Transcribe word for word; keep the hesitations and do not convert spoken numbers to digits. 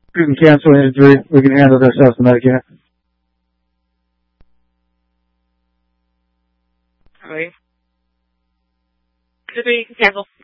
We can cancel injury. We can handle it ourselves, the Medicare. Alright. Could we cancel?